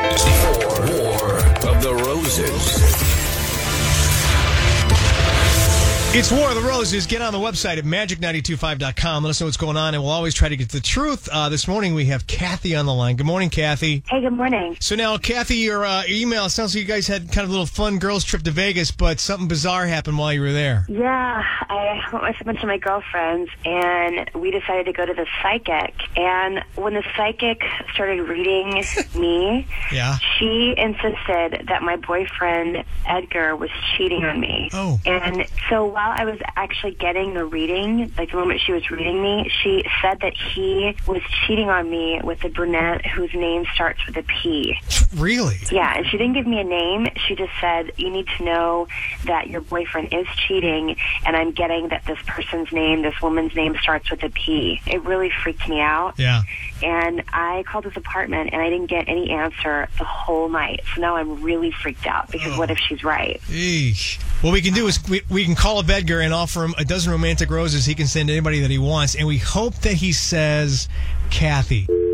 War of the Roses. It's War of the Roses. Get on the website at magic925.com. Let us know what's going on, and we'll always try to get to the truth. This morning we have Kathy on the line. Good morning, Kathy. Hey, good morning. So now, Kathy, your email, it sounds like you guys had kind of a little fun girls trip to Vegas, but something bizarre happened while you were there. Yeah, I went with a bunch of my girlfriends, and we decided to go to the psychic. And when the psychic started reading me, Yeah. she insisted that my boyfriend, Edgar, was cheating on me. Oh. And so while I was actually getting the reading, like the moment she was reading me, she said that he was cheating on me with a brunette whose name starts with a P. Really? Yeah, and she didn't give me a name. She just said, you need to know that your boyfriend is cheating, and I'm getting that this person's name, this woman's name, starts with a P. It really freaked me out. Yeah. And I called his apartment, and I didn't get any answer the whole night. So now I'm really freaked out, because what if she's right? Eesh. What we can do is we can call up Edgar and offer him a dozen romantic roses he can send to anybody that he wants, and we hope that he says Kathy.